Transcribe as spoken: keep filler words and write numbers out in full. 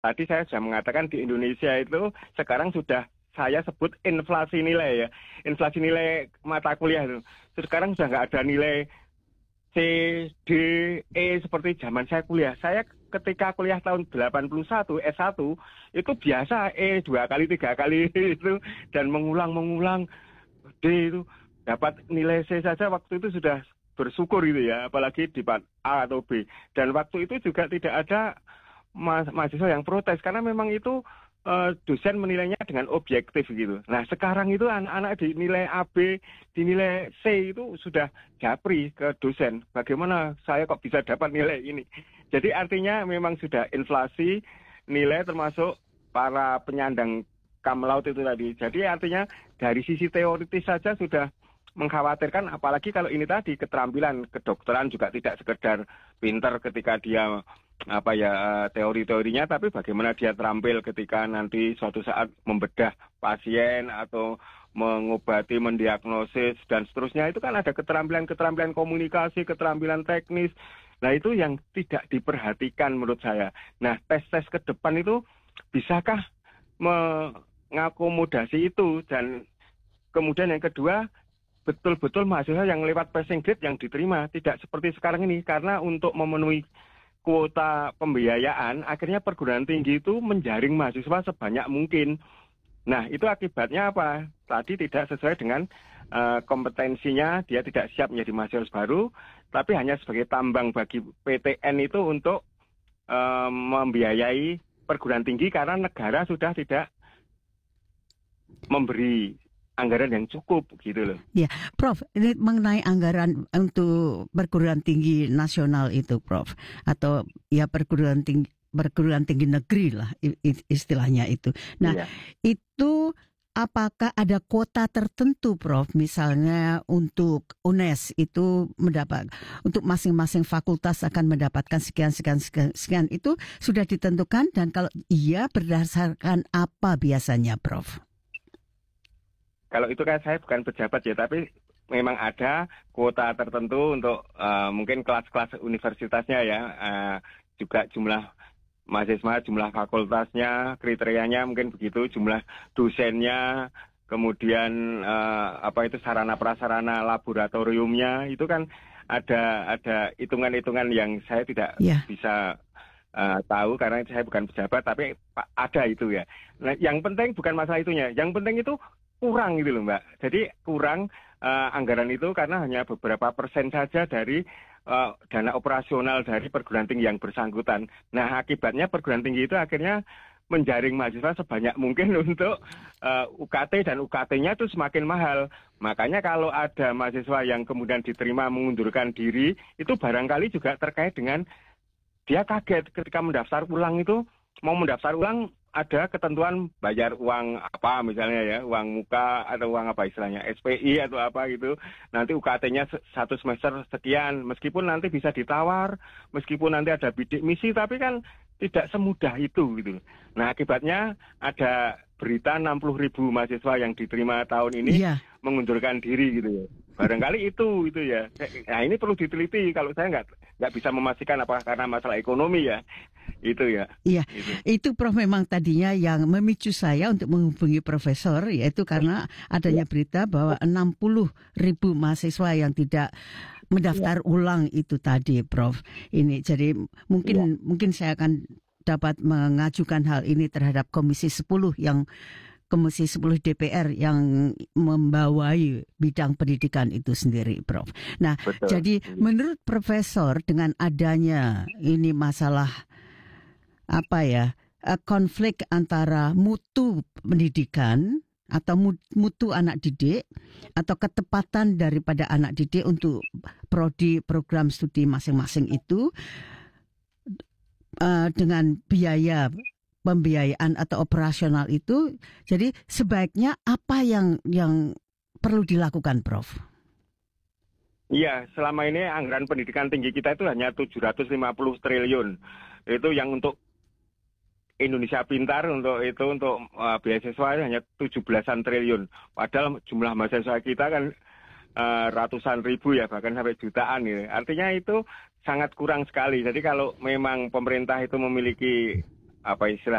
tadi saya sudah mengatakan di Indonesia itu sekarang sudah saya sebut inflasi nilai ya. Inflasi nilai mata kuliah itu. Sekarang sudah nggak ada nilai C, D, E seperti zaman saya kuliah. Saya ketika kuliah tahun delapan puluh satu S satu itu biasa E dua kali, tiga kali itu dan mengulang-mengulang D itu dapat nilai C saja waktu itu sudah bersyukur gitu ya, apalagi di part A atau B. Dan waktu itu juga tidak ada ma mahasiswa yang protes karena memang itu uh, dosen menilainya dengan objektif gitu. Nah sekarang itu anak-anak dinilai A B, dinilai C itu sudah japri ke dosen. Bagaimana saya kok bisa dapat nilai ini? Jadi artinya memang sudah inflasi nilai termasuk para penyandang cum laude itu tadi. Jadi artinya dari sisi teoritis saja sudah mengkhawatirkan, apalagi kalau ini tadi keterampilan kedokteran juga tidak sekedar pinter ketika dia apa ya teori-teorinya, tapi bagaimana dia terampil ketika nanti suatu saat membedah pasien atau mengobati, mendiagnosis dan seterusnya. Itu kan ada keterampilan-keterampilan komunikasi, keterampilan teknis. Nah itu yang tidak diperhatikan menurut saya. Nah tes-tes ke depan itu bisakah mengakomodasi itu? Dan kemudian yang kedua, betul-betul mahasiswa yang lewat passing grade yang diterima, tidak seperti sekarang ini, karena untuk memenuhi kuota pembiayaan, akhirnya perguruan tinggi itu menjaring mahasiswa sebanyak mungkin. Nah, itu akibatnya apa? Tadi tidak sesuai dengan uh, kompetensinya, dia tidak siap menjadi mahasiswa baru, tapi hanya sebagai tambang bagi P T N itu untuk uh, membiayai perguruan tinggi karena negara sudah tidak memberi anggaran yang cukup gitu loh. Ya, Prof, ini mengenai anggaran untuk perguruan tinggi nasional itu, Prof, atau ya perguruan tinggi perguruan tinggi negeri lah istilahnya itu. Nah, iya. Itu apakah ada kuota tertentu, Prof? Misalnya untuk U N E S itu mendapat, untuk masing-masing fakultas akan mendapatkan sekian sekian sekian, sekian itu sudah ditentukan, dan kalau iya berdasarkan apa biasanya, Prof? Kalau itu kan saya bukan pejabat ya, tapi memang ada kuota tertentu untuk uh, mungkin kelas-kelas universitasnya ya, uh, juga jumlah mahasiswa, jumlah fakultasnya, kriterianya mungkin begitu, jumlah dosennya, kemudian uh, apa itu sarana prasarana laboratoriumnya, itu kan ada ada hitungan-hitungan yang saya tidak yeah. bisa uh, tahu karena saya bukan pejabat, tapi ada itu ya. Nah, yang penting bukan masalah itunya, yang penting itu kurang gitu loh Mbak. Jadi kurang uh, anggaran itu karena hanya beberapa persen saja dari uh, dana operasional dari perguruan tinggi yang bersangkutan. Nah akibatnya perguruan tinggi itu akhirnya menjaring mahasiswa sebanyak mungkin untuk uh, U K T, dan U K T-nya itu semakin mahal. Makanya kalau ada mahasiswa yang kemudian diterima mengundurkan diri, itu barangkali juga terkait dengan dia kaget ketika mendaftar ulang itu, mau mendaftar ulang ada ketentuan bayar uang apa misalnya ya, uang muka atau uang apa istilahnya, S P I atau apa gitu. Nanti U K T-nya satu semester sekian, meskipun nanti bisa ditawar, meskipun nanti ada bidik misi, tapi kan tidak semudah itu gitu. Nah akibatnya ada berita enam puluh ribu mahasiswa yang diterima tahun ini yeah. mengundurkan diri gitu ya. Barangkali itu itu ya. Nah ini perlu diteliti. Kalau saya nggak nggak bisa memastikan apakah karena masalah ekonomi ya. Itu ya. Iya, itu. itu Prof memang tadinya yang memicu saya untuk menghubungi Profesor, yaitu karena adanya berita bahwa enam puluh ribu mahasiswa yang tidak mendaftar ya. ulang itu tadi, Prof. Ini jadi mungkin ya. mungkin saya akan dapat mengajukan hal ini terhadap Komisi sepuluh yang Komisi sepuluh D P R yang membawai bidang pendidikan itu sendiri, Prof. Nah, Betul. jadi menurut Profesor dengan adanya ini masalah apa ya, konflik antara mutu pendidikan atau mutu anak didik atau ketepatan daripada anak didik untuk prodi program studi masing-masing itu uh, dengan biaya pembiayaan atau operasional itu, jadi sebaiknya apa yang yang perlu dilakukan, Prof? Iya, selama ini anggaran pendidikan tinggi kita itu hanya tujuh ratus lima puluh triliun. Itu yang untuk Indonesia Pintar, untuk itu untuk uh, beasiswa hanya tujuh belasan triliun. Padahal jumlah mahasiswa kita kan uh, ratusan ribu ya, bahkan sampai jutaan ya. Artinya itu sangat kurang sekali. Jadi kalau memang pemerintah itu memiliki apa istilah